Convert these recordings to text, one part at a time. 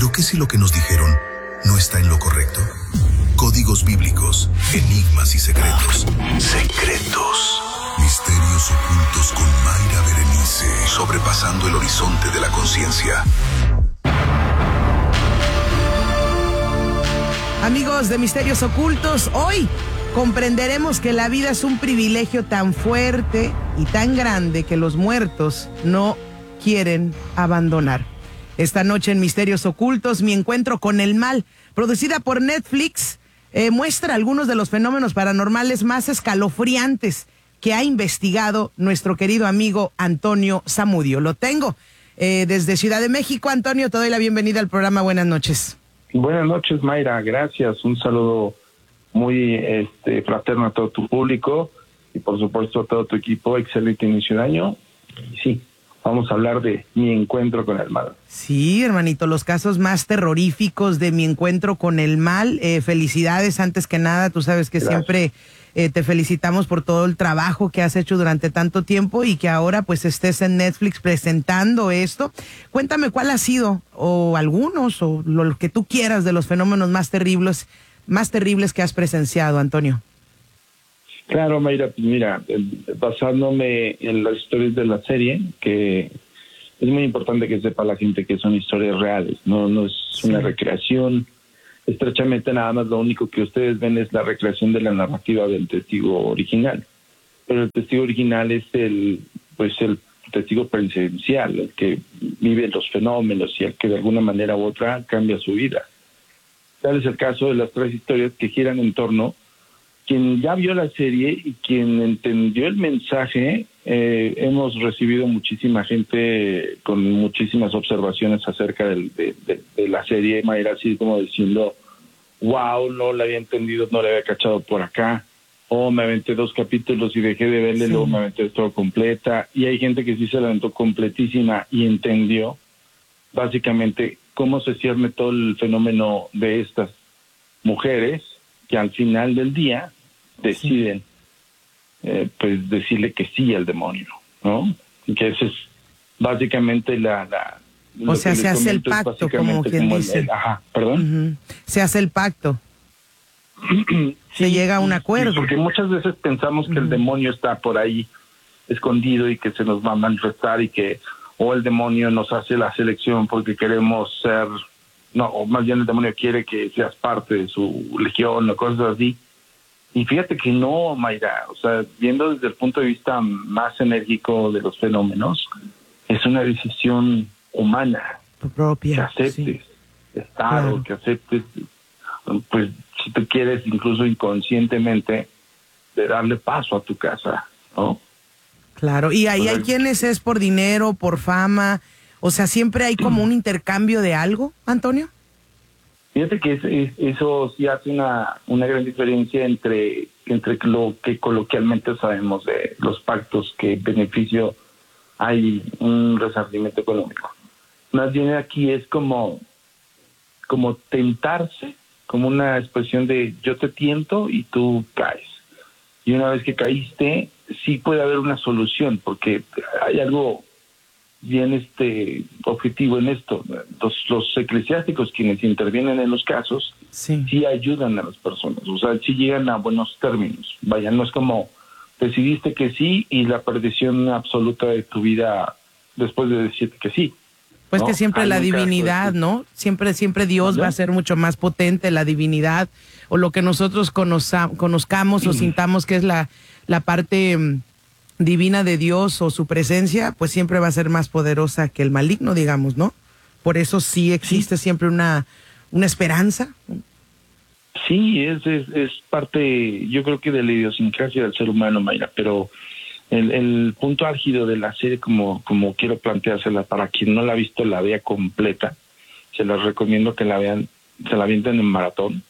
Pero ¿qué si lo que nos dijeron no está en lo correcto? Códigos bíblicos, enigmas y secretos. Secretos. Misterios ocultos con Mayra Berenice. Sobrepasando el horizonte de la conciencia. Amigos de Misterios Ocultos, hoy comprenderemos que la vida es un privilegio tan fuerte y tan grande que los muertos no quieren abandonar. Esta noche en Misterios Ocultos, Mi encuentro con el mal, producida por Netflix, muestra algunos de los fenómenos paranormales más escalofriantes que ha investigado nuestro querido amigo Antonio Zamudio. Lo tengo desde Ciudad de México. Antonio, te doy la bienvenida al programa. Buenas noches. Buenas noches, Mayra. Gracias. Un saludo muy fraterno a todo tu público y por supuesto a todo tu equipo. Excelente inicio de año. Y sí, vamos a hablar de Mi encuentro con el mal. Sí, hermanito, los casos más terroríficos de Mi encuentro con el mal. Felicidades antes que nada. Tú sabes que Gracias. Siempre te felicitamos por todo el trabajo que has hecho durante tanto tiempo y que ahora pues estés en Netflix presentando esto. Cuéntame cuál ha sido, o algunos, o lo que tú quieras, de los fenómenos más terribles que has presenciado, Antonio. Claro, Mayra, pues mira, basándome en las historias de la serie, que es muy importante que sepa la gente que son historias reales, no es una recreación. Estrechamente nada más lo único que ustedes ven es la recreación de la narrativa del testigo original. Pero el testigo original es el testigo presencial, el que vive los fenómenos y el que de alguna manera u otra cambia su vida. Tal es el caso de las tres historias que giran en torno quien ya vio la serie y quien entendió el mensaje. Hemos recibido muchísima gente con muchísimas observaciones acerca de la serie, Mayra, así como diciendo, wow, no la había entendido, no la había cachado por acá, o me aventé 2 capítulos y dejé de verle, luego me aventé todo completa, y hay gente que sí se la aventó completísima y entendió básicamente cómo se cierne todo el fenómeno de estas mujeres que al final del día deciden pues decirle que sí al demonio, ¿no? Que eso es básicamente o sea, se hace el pacto, como quien dice. ¿Perdón? Se hace el pacto. Se llega a un acuerdo. Porque muchas veces pensamos que el demonio está por ahí escondido y que se nos va a manifestar y que o el demonio nos hace la selección porque queremos ser, no, o más bien el demonio quiere que seas parte de su legión o cosas así. Y fíjate que no, Mayra, o sea, viendo desde el punto de vista más enérgico de los fenómenos, es una decisión humana. Propia. Que aceptes estar, claro. Que aceptes, pues, si tú quieres, incluso inconscientemente, de darle paso a tu casa, ¿no? Claro, y ahí hay quienes es por dinero, por fama, o sea, siempre hay como un intercambio de algo, Antonio. Fíjate que eso sí hace una gran diferencia entre lo que coloquialmente sabemos de los pactos, que beneficio hay un resarcimiento económico. Más bien aquí es como tentarse, como una expresión de yo te tiento y tú caes. Y una vez que caíste, sí puede haber una solución, porque hay algo bien objetivo en esto. Los eclesiásticos, quienes intervienen en los casos, sí ayudan a las personas, o sea, sí llegan a buenos términos. Vaya, no es como decidiste que sí y la perdición absoluta de tu vida después de decirte que sí. Pues ¿no? que siempre la divinidad, ¿no? Siempre Dios va a ser mucho más potente, la divinidad, o lo que nosotros conozcamos o sintamos que es la parte divina de Dios o su presencia, pues siempre va a ser más poderosa que el maligno, digamos, ¿no? Por eso sí existe siempre una esperanza. Sí, es parte, yo creo que de la idiosincrasia del ser humano, Mayra, pero el punto álgido de la serie, como quiero planteársela, para quien no la ha visto, la vea completa, se las recomiendo que la vean, se la avienten en maratón.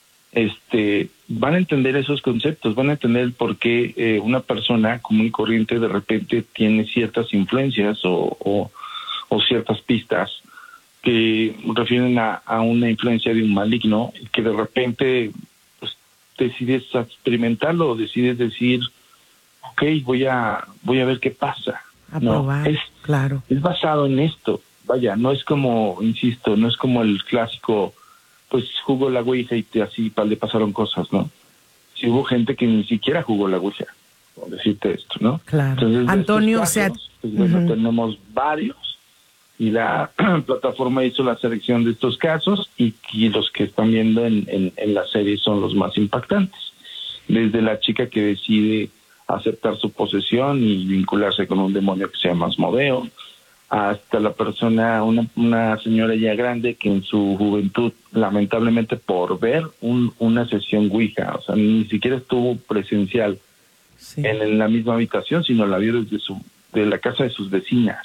Van a entender esos conceptos, van a entender por qué una persona común y corriente de repente tiene ciertas influencias o ciertas pistas que refieren a una influencia de un maligno, que de repente pues, decides experimentarlo, decides decir, ok, voy a ver qué pasa. A probar, claro. Es basado en esto, vaya, no es como, insisto, no es como el clásico, pues jugó la ouija y así le pasaron cosas, ¿no? Sí hubo gente que ni siquiera jugó la ouija, por decirte esto, ¿no? Claro. Entonces, Antonio, casos, pues bueno, tenemos varios, y la plataforma hizo la selección de estos casos, y los que están viendo en la serie son los más impactantes. Desde la chica que decide aceptar su posesión y vincularse con un demonio que se llama Asmodeo, hasta la persona, una señora ya grande que en su juventud, lamentablemente por ver una sesión ouija, o sea, ni siquiera estuvo presencial en la misma habitación, sino la vio de la casa de sus vecinas.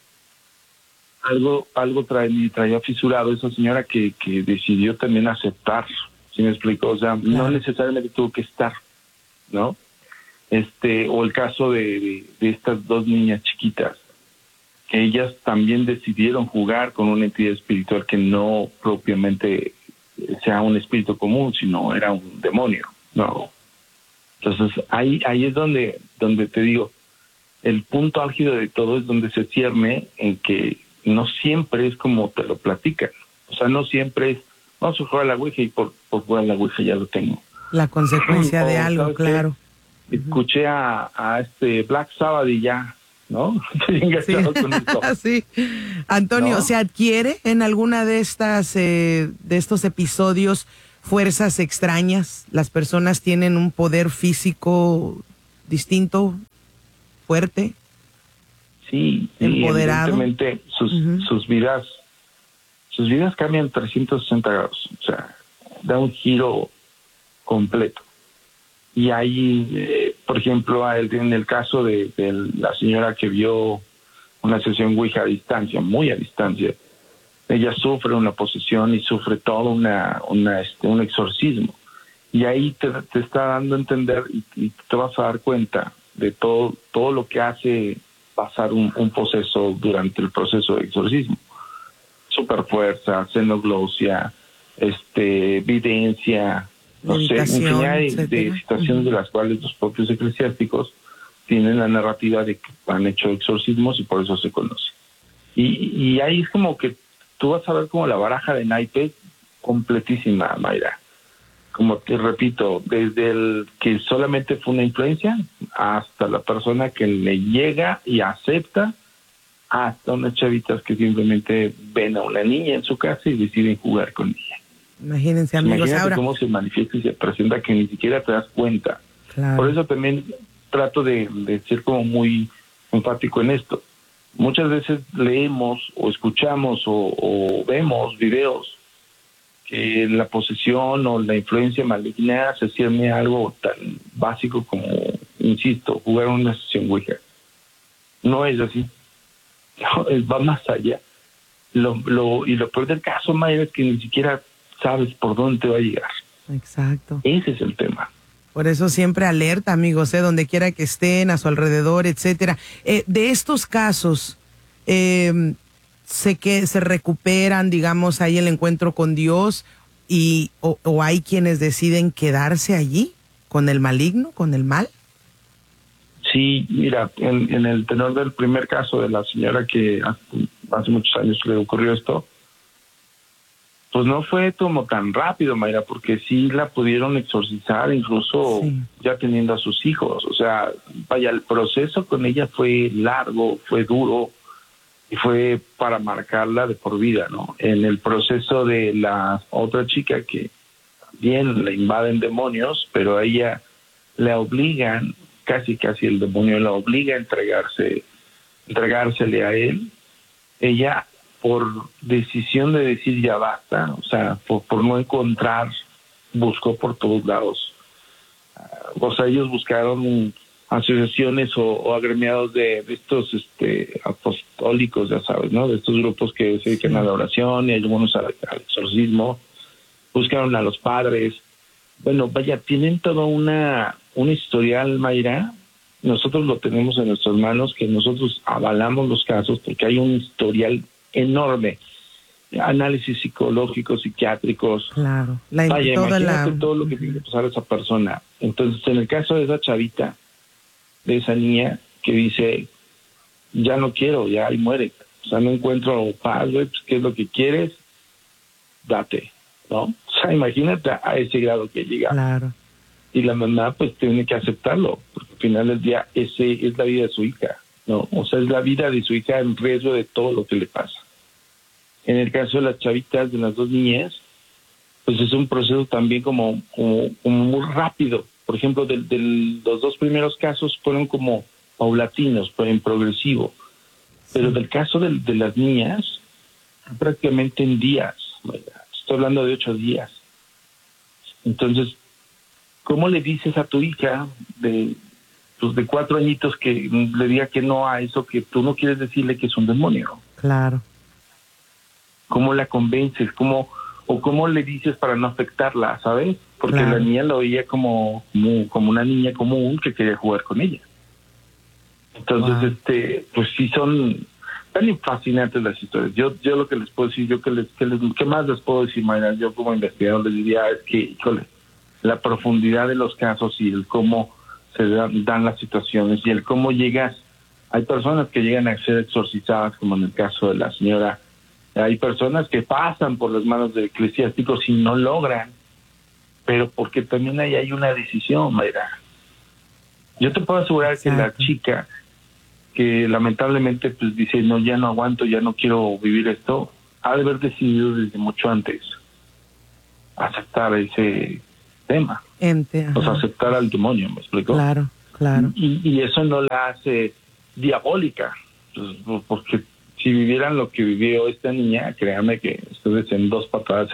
Algo traía fisurado esa señora que decidió también aceptar, ¿sí me explico? O sea, no necesariamente tuvo que estar, ¿no? O el caso de estas dos niñas chiquitas, que ellas también decidieron jugar con una entidad espiritual que no propiamente sea un espíritu común, sino era un demonio, ¿no? Entonces ahí es donde te digo, el punto álgido de todo es donde se cierne en que no siempre es como te lo platican. O sea, no siempre es, vamos a jugar a la ouija y por jugar a la ouija ya lo tengo. La consecuencia de algo, claro. Escuché a Black Sabbath y ya, ¿no? Sí. Sí. Antonio, ¿no? ¿Se adquiere en alguna de estos episodios fuerzas extrañas? ¿Las personas tienen un poder físico distinto, fuerte? Sí, empoderado. Evidentemente sus vidas cambian 360 grados, o sea, da un giro completo. Y ahí, por ejemplo, en el caso de la señora que vio una sesión ouija a distancia, muy a distancia, ella sufre una posesión y sufre todo un exorcismo. Y ahí te está dando a entender y te vas a dar cuenta de todo lo que hace pasar un proceso durante el proceso de exorcismo. Superfuerza, xenoglosia, videncia, no sé, infinidad de situaciones de las cuales los propios eclesiásticos tienen la narrativa de que han hecho exorcismos y por eso se conoce. Y ahí es como que tú vas a ver como la baraja de naipes completísima, Mayra. Como te repito, desde el que solamente fue una influencia hasta la persona que le llega y acepta, hasta unas chavitas que simplemente ven a una niña en su casa y deciden jugar con ella. Imagínense, amigos. Imagínate ahora cómo se manifiesta y se presenta que ni siquiera te das cuenta. Claro. Por eso también trato de ser como muy enfático en esto. Muchas veces leemos o escuchamos o vemos videos que la posesión o la influencia maligna se cierne a algo tan básico como, insisto, jugar una sesión ouija. No es así. No, va más allá. Y lo peor del caso, Mayra, es que ni siquiera sabes por dónde te va a llegar. Exacto. Ese es el tema. Por eso siempre alerta, amigos, donde quiera que estén, a su alrededor, etcétera. De estos casos, sé que se recuperan, digamos, ahí el encuentro con Dios, o hay quienes deciden quedarse allí con el maligno, con el mal. Sí, mira, en el tenor del primer caso de la señora que hace muchos años le ocurrió esto, pues no fue como tan rápido, Mayra, porque sí la pudieron exorcizar, incluso ya teniendo a sus hijos. O sea, vaya, el proceso con ella fue largo, fue duro, y fue para marcarla de por vida, ¿no? En el proceso de la otra chica que también le invaden demonios, pero a ella le obligan, casi el demonio la obliga a entregársele a él. Ella, por decisión de decir ya basta, o sea, por no encontrar, buscó por todos lados. O sea, ellos buscaron asociaciones o agremiados de estos apostólicos, ya sabes, ¿no? De estos grupos que se dedican a la oración y algunos al exorcismo. Buscaron a los padres. Bueno, vaya, tienen todo un historial, Mayra. Nosotros lo tenemos en nuestras manos, que nosotros avalamos los casos porque hay un historial enorme. Análisis psicológicos, psiquiátricos. Claro. Vaya, imagínate todo lo que tiene que pasar a esa persona. Entonces, en el caso de esa chavita, de esa niña que dice, ya no quiero, ya ahí muere. O sea, no encuentro paz, güey, pues, ¿qué es lo que quieres? Date, ¿no? O sea, imagínate a ese grado que llega. Claro. Y la mamá, pues, tiene que aceptarlo, porque al final del día, ese es la vida de su hija, ¿no? O sea, es la vida de su hija en riesgo de todo lo que le pasa. En el caso de las chavitas, de las dos niñas, pues es un proceso también como muy rápido. Por ejemplo, los dos primeros casos fueron como paulatinos, pero en progresivo. Pero del caso de las niñas, prácticamente en días. Estoy hablando de 8 días. Entonces, ¿cómo le dices a tu hija de 4 añitos que le diga que no a eso que tú no quieres decirle que es un demonio? Claro. ¿Cómo la convences? ¿Cómo le dices para no afectarla, sabes? Porque claro. La niña lo veía como una niña común que quería jugar con ella. Entonces, wow. Pues sí son tan fascinantes las historias. Yo lo que les puedo decir, ¿qué más les puedo decir, Mayra? Yo como investigador les diría es que, híjole, la profundidad de los casos y el cómo se dan las situaciones y el cómo llegas. Hay personas que llegan a ser exorcizadas, como en el caso de la señora. Hay personas que pasan por las manos de eclesiásticos y no logran, pero porque también hay una decisión, Mayra. Yo te puedo asegurar Exacto. que la chica que lamentablemente pues dice, no, ya no aguanto, ya no quiero vivir esto, ha de haber decidido desde mucho antes aceptar ese tema. O sea, aceptar al demonio, ¿me explico? Claro. Y eso no la hace diabólica, pues, porque si vivieran lo que vivió esta niña, créanme que ustedes en 2 patadas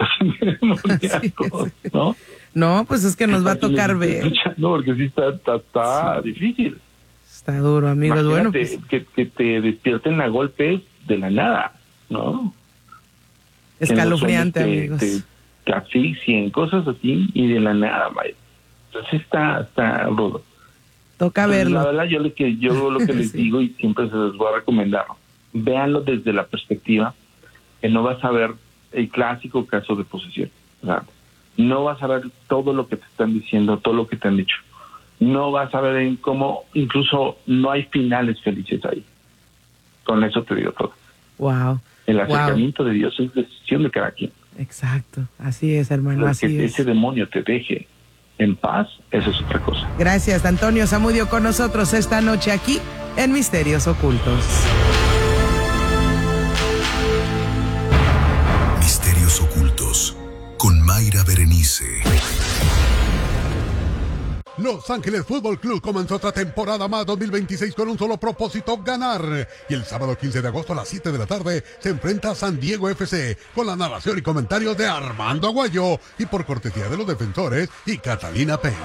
¿no? No, pues es que nos va a tocar ver. No, porque sí está difícil. Está duro, amigos. Bueno, pues, que te despierten a golpes de la nada, ¿no? Escalofriante, amigos. Te asfixien, cosas así, y de la nada, vaya. Entonces está rudo. Toca verlo. La verdad, yo lo que les sí. digo, y siempre se les voy a recomendar, véanlo desde la perspectiva que no vas a ver el clásico caso de posesión. ¿Verdad? No vas a ver todo lo que te están diciendo, todo lo que te han dicho. No vas a ver en cómo incluso no hay finales felices ahí. Con eso te digo todo. Wow. El acercamiento de Dios es decisión de cada quien. Exacto, así es, hermano. Pero así que es. ese demonio te deje en paz, eso es otra cosa. Gracias, Antonio Zamudio, con nosotros esta noche aquí en Misterios Ocultos. Misterios Ocultos con Mayra Berenice. Los Ángeles Fútbol Club comenzó otra temporada más 2026 con un solo propósito, ganar. Y el sábado 15 de agosto a las 7 de la tarde se enfrenta a San Diego FC con la narración y comentarios de Armando Aguayo y por cortesía de los defensores y Catalina Payne.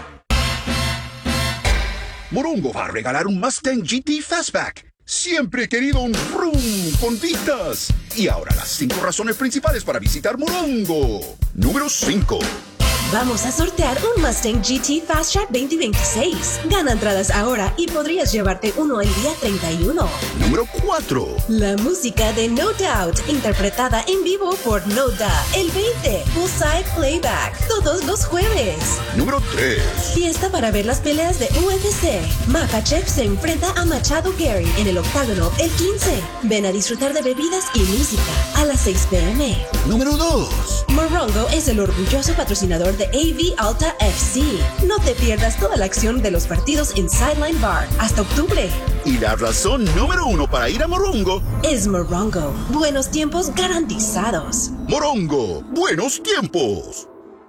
Morongo va a regalar un Mustang GT Fastback. Siempre he querido un Vroom con vistas. Y ahora las 5 razones principales para visitar Morongo. Número 5. Vamos a sortear un Mustang GT Fast Track 2026. Gana entradas ahora y podrías llevarte uno el día 31. Número 4. La música de No Doubt, interpretada en vivo por No Doubt, el 20. Poolside Playback, todos los jueves. Número 3. Fiesta para ver las peleas de UFC. Makhachev se enfrenta a Machado Gary en el octágono el 15. Ven a disfrutar de bebidas y música a las 6 p.m. Número 2. Morongo es el orgulloso patrocinador de AV Alta FC. No te pierdas toda la acción de los partidos en Sideline Bar hasta octubre. Y la razón número 1 para ir a Morongo es Morongo. Buenos tiempos garantizados. Morongo, buenos tiempos.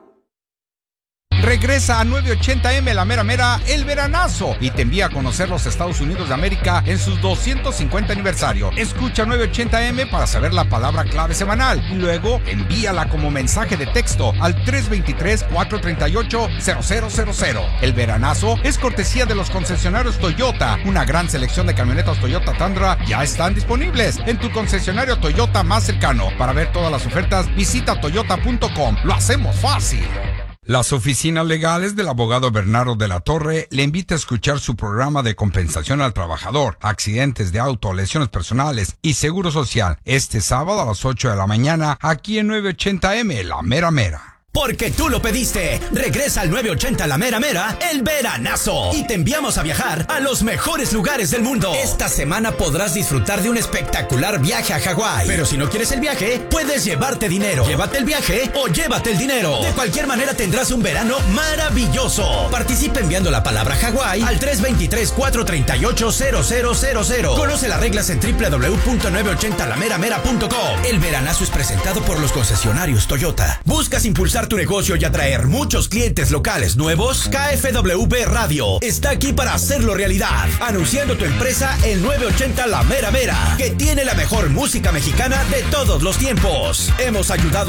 Regresa a 980M La Mera Mera el veranazo y te envía a conocer los Estados Unidos de América en sus 250 aniversario. Escucha 980M para saber la palabra clave semanal y luego envíala como mensaje de texto al 323-438-0000. El veranazo es cortesía de los concesionarios Toyota. Una gran selección de camionetas Toyota Tundra ya están disponibles en tu concesionario Toyota más cercano. Para ver todas las ofertas, visita toyota.com. Lo hacemos fácil. Las oficinas legales del abogado Bernardo de la Torre le invita a escuchar su programa de compensación al trabajador, accidentes de auto, lesiones personales y seguro social este sábado a las 8 de la mañana aquí en 980M La Mera Mera. Porque tú lo pediste. Regresa al 980 La Mera Mera, el veranazo. Y te enviamos a viajar a los mejores lugares del mundo. Esta semana podrás disfrutar de un espectacular viaje a Hawái. Pero si no quieres el viaje, puedes llevarte dinero. Llévate el viaje o llévate el dinero. De cualquier manera tendrás un verano maravilloso. Participa enviando la palabra Hawái al 323-438-0000. Conoce las reglas en www.980lameramera.com. El veranazo es presentado por los concesionarios Toyota. ¿Buscas impulsar tu negocio y atraer muchos clientes locales nuevos? KFWB Radio está aquí para hacerlo realidad. Anunciando tu empresa en 980 La Mera Mera, que tiene la mejor música mexicana de todos los tiempos. Hemos ayudado